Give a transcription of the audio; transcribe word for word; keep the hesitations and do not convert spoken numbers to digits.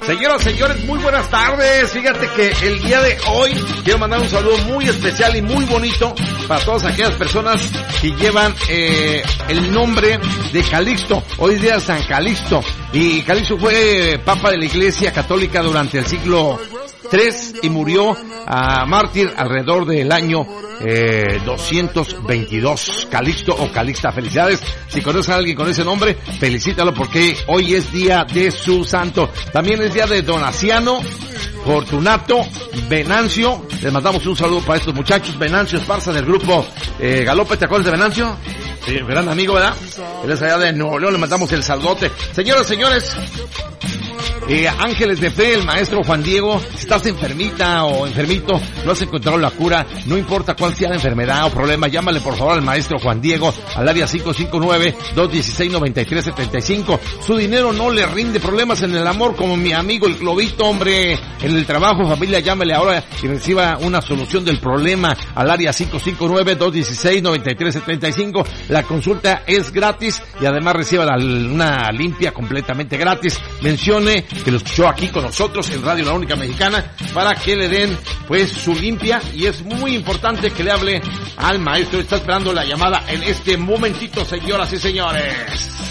Señoras, señores, muy buenas tardes. Fíjate que el día de hoy quiero mandar un saludo muy especial y muy bonito para todas aquellas personas que llevan eh, el nombre de Calixto. Hoy es día de San Calixto. Y Calixto fue papa de la Iglesia Católica durante el siglo tres y murió a mártir alrededor del año eh, doscientos veintidós. Calixto o Calixta, felicidades. Si conoces a alguien con ese nombre, felicítalo porque hoy es día de su santo. También es día de Donaciano, Fortunato, Venancio. Les mandamos un saludo para estos muchachos. Venancio Esparza del grupo eh, Galope. ¿Te acuerdas de Venancio? Sí, gran amigo, ¿verdad? Él es allá de Nuevo León, le mandamos el saludote. Señoras, señores, eh, Ángeles de Fe, el maestro Juan Diego, si estás enfermita o enfermito, no has encontrado la cura, no importa cuál sea la enfermedad o problema, llámale por favor al maestro Juan Diego al área cinco cinco nueve, dos uno seis, nueve tres siete cinco. Su dinero no le rinde, problemas en el amor como mi amigo el Globito, hombre, en el trabajo, familia, llámale ahora y reciba una solución del problema al área cinco cinco nueve, dos uno seis, nueve tres siete cinco. La consulta es gratis y además reciba la, una limpia completamente gratis. Mencione que lo escuchó aquí con nosotros en Radio La Única Mexicana para que le den pues su limpia, y es muy importante que le hable al maestro. Está esperando la llamada en este momentito, señoras y señores.